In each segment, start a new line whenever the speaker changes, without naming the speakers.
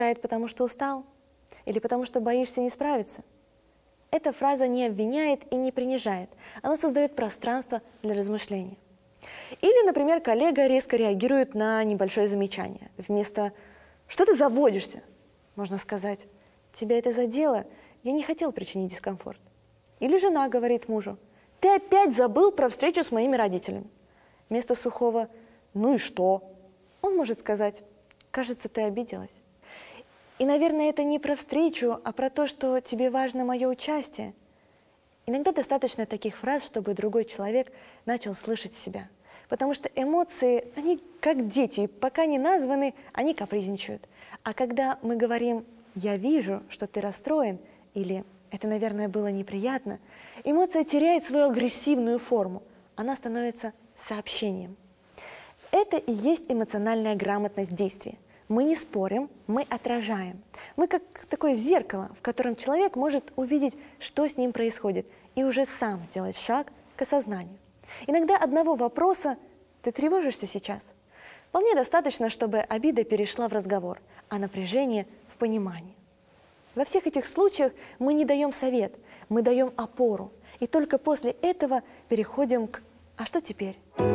потому что устал? Или потому что боишься не справиться? Эта фраза не обвиняет и не принижает. Она создает пространство для размышления. Или, например, коллега резко реагирует на небольшое замечание. Вместо «что ты заводишься?» можно сказать «тебя это задело, я не хотел причинить дискомфорт». Или жена говорит мужу «ты опять забыл про встречу с моими родителями». Вместо сухого «ну и что?» он может сказать «кажется, ты обиделась». И, наверное, это не про встречу, а про то, что тебе важно мое участие. Иногда достаточно таких фраз, чтобы другой человек начал слышать себя. Потому что эмоции, они как дети, пока не названы, они капризничают. А когда мы говорим «я вижу, что ты расстроен» или «это, наверное, было неприятно», эмоция теряет свою агрессивную форму. Она становится сообщением. Это и есть эмоциональная грамотность действия. Мы не спорим, мы отражаем. Мы как такое зеркало, в котором человек может увидеть, что с ним происходит, и уже сам сделать шаг к осознанию. Иногда одного вопроса «ты тревожишься сейчас?» вполне достаточно, чтобы обида перешла в разговор, а напряжение в понимание. Во всех этих случаях мы не даем совет, мы даем опору, и только после этого переходим к «а что теперь?».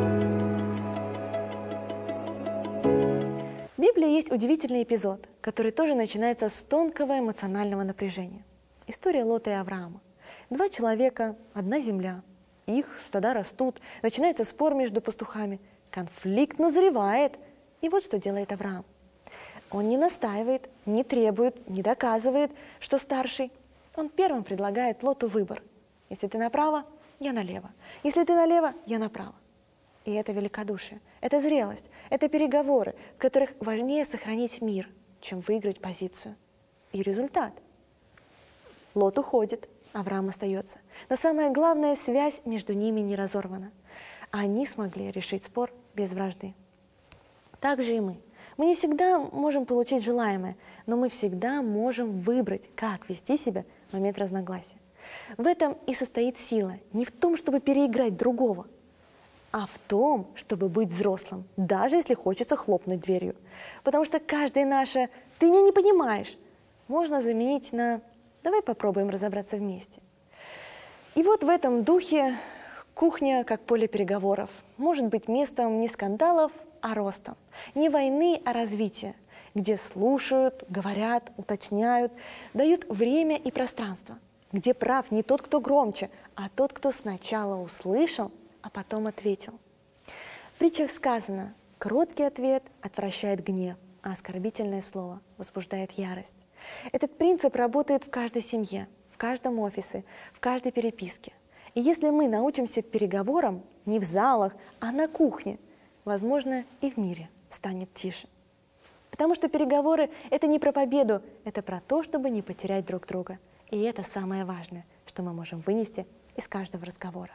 В Библии есть удивительный эпизод, который тоже начинается с тонкого эмоционального напряжения. История Лота и Авраама. Два человека, одна земля. Их стада растут, начинается спор между пастухами. Конфликт назревает. И вот что делает Авраам. Он не настаивает, не требует, не доказывает, что старший. Он первым предлагает Лоту выбор. Если ты направо, я налево. Если ты налево, я направо. И это великодушие, это зрелость, это переговоры, в которых важнее сохранить мир, чем выиграть позицию. И результат. Лот уходит, Авраам остается. Но самое главное, связь между ними не разорвана. Они смогли решить спор без вражды. Так же и мы. Мы не всегда можем получить желаемое, но мы всегда можем выбрать, как вести себя в момент разногласия. В этом и состоит сила. Не в том, чтобы переиграть другого, а в том, чтобы быть взрослым, даже если хочется хлопнуть дверью. Потому что каждое наше «ты меня не понимаешь» можно заменить на «давай попробуем разобраться вместе». И вот в этом духе кухня, как поле переговоров, может быть местом не скандалов, а роста, не войны, а развития, где слушают, говорят, уточняют, дают время и пространство, где прав не тот, кто громче, а тот, кто сначала услышал, а потом ответил. В притчах сказано: кроткий ответ отвращает гнев, а оскорбительное слово возбуждает ярость. Этот принцип работает в каждой семье, в каждом офисе, в каждой переписке. И если мы научимся переговорам не в залах, а на кухне, возможно, и в мире станет тише. Потому что переговоры – это не про победу, это про то, чтобы не потерять друг друга. И это самое важное, что мы можем вынести из каждого разговора.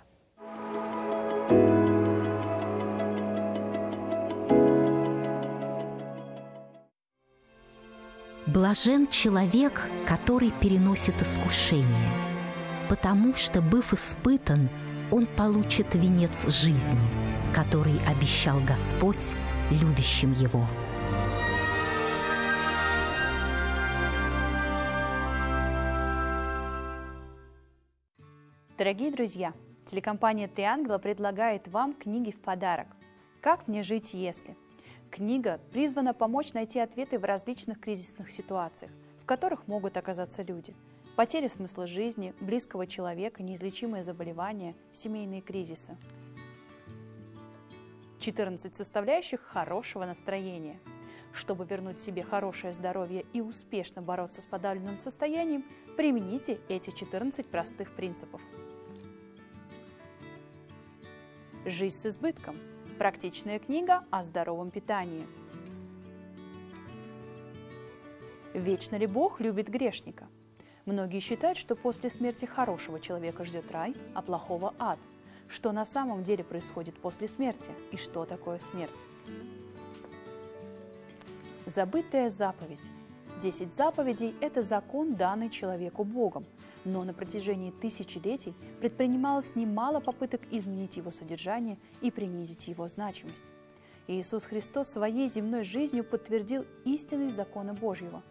Блажен человек, который переносит искушение, потому что, быв испытан, он получит венец жизни, который обещал Господь любящим его.
Дорогие друзья, телекомпания «Три ангела» предлагает вам книги в подарок. «Как мне жить, если?». Книга призвана помочь найти ответы в различных кризисных ситуациях, в которых могут оказаться люди. Потеря смысла жизни, близкого человека, неизлечимые заболевания, семейные кризисы. 14 составляющих хорошего настроения. Чтобы вернуть себе хорошее здоровье и успешно бороться с подавленным состоянием, примените эти 14 простых принципов. «Жизнь с избытком». Практичная книга о здоровом питании. Вечно ли Бог любит грешника? Многие считают, что после смерти хорошего человека ждет рай, а плохого ад. Что на самом деле происходит после смерти и что такое смерть? Забытая заповедь. 10 заповедей – это закон, данный человеку Богом. Но на протяжении тысячелетий предпринималось немало попыток изменить его содержание и принизить его значимость. Иисус Христос своей земной жизнью подтвердил истинность закона Божьего.